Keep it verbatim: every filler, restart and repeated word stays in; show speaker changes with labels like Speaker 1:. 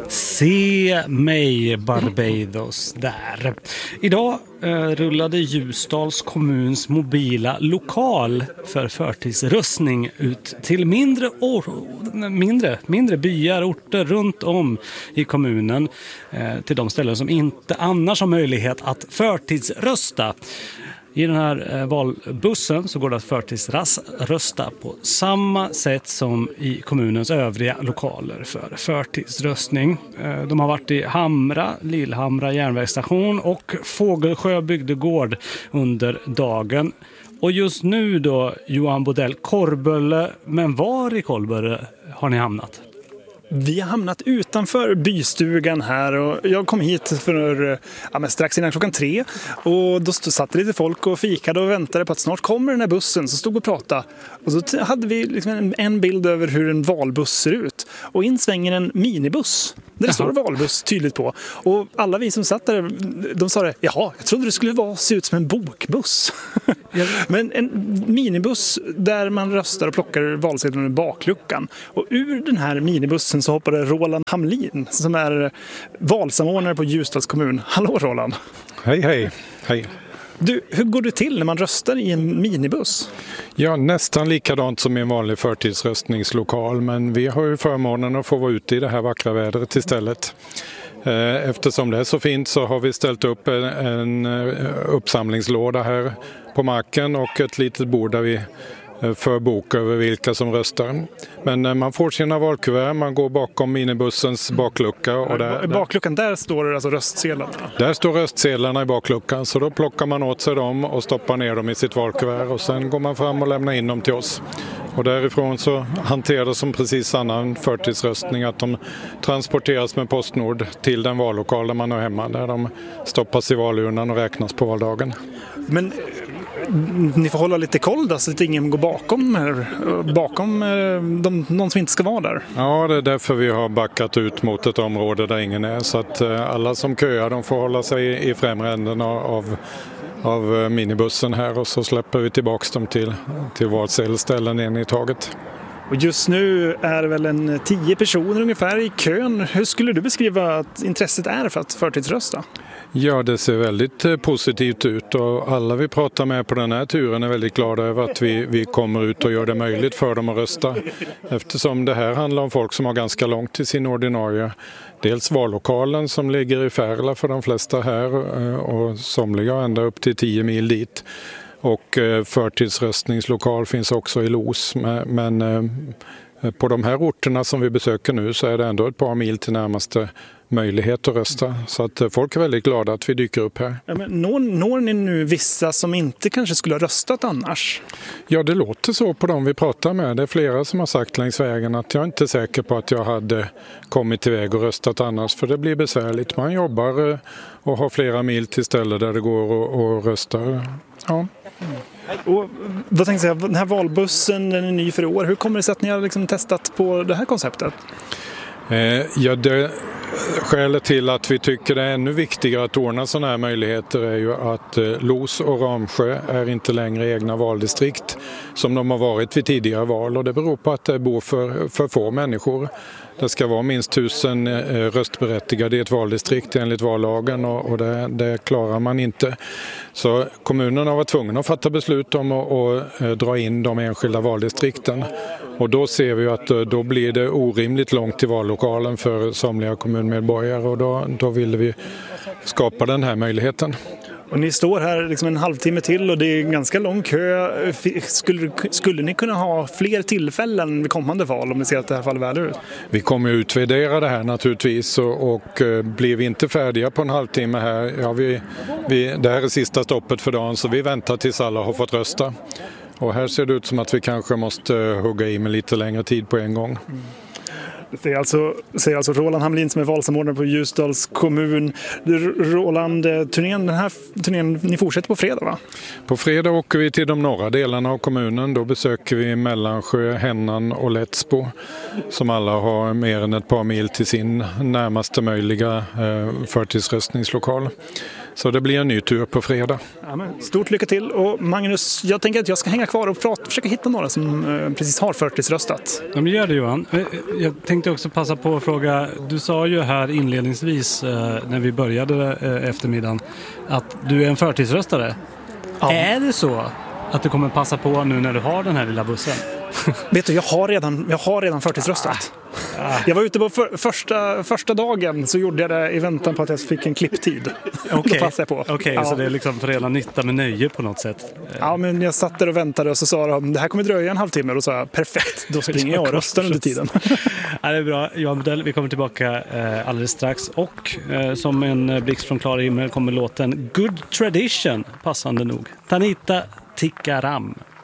Speaker 1: Se mig Barbados där. Idag eh, rullade Ljusdals kommuns mobila lokal för förtidsröstning ut till mindre, or- mindre, mindre byar, orter runt om i kommunen. Eh, till de ställen som inte annars har möjlighet att förtidsrösta. I den här valbussen så går det att förtidsrösta på samma sätt som i kommunens övriga lokaler för förtidsröstning. De har varit i Hamra, Lillhamra järnvägsstation och Fågelsjö bygdegård under dagen. Och just nu då, Johan Bodell, Korrbölle, men var i Korrbölle har ni hamnat?
Speaker 2: Vi har hamnat utanför bystugan här och jag kom hit för ja, men strax innan klockan tre och då satt lite folk och fikade och väntade på att snart kommer den här bussen, så stod och pratade och så hade vi liksom en, en bild över hur en valbuss ser ut och in svänger en minibuss där det står valbuss tydligt på och alla vi som satt där, de sa det, jaha, jag trodde det skulle vara, se ut som en bokbuss. Men en minibuss där man röstar och plockar valsedeln i bakluckan och ur den här minibussen så hoppade Roland Hamlin som är valsamordnare på Ljusdals kommun. Hallå Roland!
Speaker 3: Hej hej! Hej!
Speaker 2: Du, hur går det till när man röstar i en minibuss?
Speaker 3: Ja, nästan likadant som i en vanlig förtidsröstningslokal, men vi har ju förmånen att få vara ute i det här vackra vädret istället. Eftersom det är så fint så har vi ställt upp en uppsamlingslåda här på marken och ett litet bord där vi för bok över vilka som röstar. Men man får sina valkuvert, man går bakom minibussens baklucka. Och där,
Speaker 2: I bakluckan där står det alltså röstsedlarna?
Speaker 3: Där står röstsedlarna i bakluckan, så då plockar man åt sig dem och stoppar ner dem i sitt valkuvert och sen går man fram och lämnar in dem till oss. Och därifrån så hanteras det som precis annan förtidsröstning, att de transporteras med Postnord till den vallokal där man är hemma, där de stoppas i valurnan och räknas på valdagen.
Speaker 2: Men ni får hålla lite koll då, så att ingen går bakom, här, bakom de, någon som inte ska vara där.
Speaker 3: Ja, det är därför vi har backat ut mot ett område där ingen är. Så att alla som köar, de får hålla sig i främre änden av, av minibussen här och så släpper vi tillbaka dem till, till valsedelställen en i taget.
Speaker 2: Och just nu är det väl en tio personer ungefär i kön. Hur skulle du beskriva att intresset är för att förtidsrösta?
Speaker 3: Ja, det ser väldigt positivt ut och alla vi pratar med på den här turen är väldigt glada över att vi, vi kommer ut och gör det möjligt för dem att rösta. Eftersom det här handlar om folk som har ganska långt till sin ordinarie. Dels vallokalen som ligger i Färla för de flesta här och somliga ända upp till tio mil dit. Och förtidsröstningslokal finns också i Los, men på de här orterna som vi besöker nu så är det ändå ett par mil till närmaste möjlighet att rösta. Så att folk är väldigt glada att vi dyker upp här.
Speaker 2: Ja, men når, når ni nu vissa som inte kanske skulle ha röstat annars?
Speaker 3: Ja, det låter så på dem vi pratar med. Det är flera som har sagt längs vägen att jag inte är säker på att jag hade kommit iväg och röstat annars. För det blir besvärligt. Man jobbar och har flera mil till ställen där det går att rösta. Ja.
Speaker 2: Och vad tänkte jag, den här valbussen, den är ny för i år. Hur kommer det sig att ni har liksom testat på det här konceptet?
Speaker 3: Eh, ja, det, skälet till att vi tycker det är ännu viktigare att ordna sådana här möjligheter är ju att eh, Los och Ramsjö är inte längre egna valdistrikt som de har varit vid tidigare val, och det beror på att det bor för, för få människor. Det ska vara minst tusen eh, röstberättigade i ett valdistrikt enligt vallagen, och, och det, det klarar man inte. Så kommunen har varit tvungen att fatta beslut om att och, eh, dra in de enskilda valdistrikten. Och då ser vi att eh, då blir det orimligt långt till vallokalen för somliga kommunmedborgare, och då, då vill vi skapa den här möjligheten.
Speaker 2: Och ni står här liksom en halvtimme till och det är en ganska lång kö. Skulle, skulle ni kunna ha fler tillfällen vid kommande val om ni ser att det här faller väl ut?
Speaker 3: Vi kommer utvärdera det här naturligtvis, och, och blir vi inte färdiga på en halvtimme här, ja, vi, vi, det här är sista stoppet för dagen, så vi väntar tills alla har fått rösta. Och här ser det ut som att vi kanske måste hugga i med lite längre tid på en gång.
Speaker 2: Mm. Det säger alltså, säger alltså Roland Hamlin som är valsamordnare på Ljusdals kommun. Roland, turnén, den här turnén, ni fortsätter på fredag, va?
Speaker 3: På fredag åker vi till de norra delarna av kommunen. Då besöker vi Mellansjö, Hennan och Lättsbo, som alla har mer än ett par mil till sin närmaste möjliga eh, förtidsröstningslokal. Så det blir en ny tur på fredag.
Speaker 2: Ja, men stort lycka till. Och Magnus, jag tänker att jag ska hänga kvar och prata, försöka hitta några som eh, precis har förtidsröstat.
Speaker 1: Ja, men gör det, Johan. Jag tänkte också passa på att fråga, du sa ju här inledningsvis eh, när vi började eh, eftermiddagen att du är en förtidsröstare. Ja. Är det så att du kommer passa på nu när du har den här lilla bussen?
Speaker 2: Vet du, jag har redan, jag har redan förtidsröstat. Ah. Jag var ute på för, första, första dagen så gjorde jag det i väntan på att jag fick en klipptid.
Speaker 1: Okej,
Speaker 2: okay. Då passade jag på.
Speaker 1: Okej, okay,
Speaker 2: ja.
Speaker 1: Så det är liksom förena nytta med nöje på något sätt?
Speaker 2: Ja, men jag satt där och väntade och så sa de, det här kommer dröja en halvtimme. Och då sa jag, perfekt, då springer jag och röstar under tiden.
Speaker 1: Ja, det är bra. Johan Budell, vi kommer tillbaka eh, alldeles strax. Och eh, som en blixt från klar himmel kommer låten Good Tradition, passande nog. Tanita Tikaram.